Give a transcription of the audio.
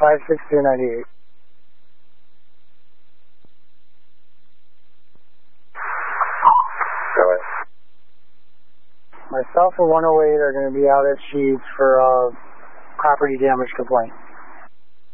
56298. Go ahead. Myself and 108 are going to be out at Sheets for a property damage complaint.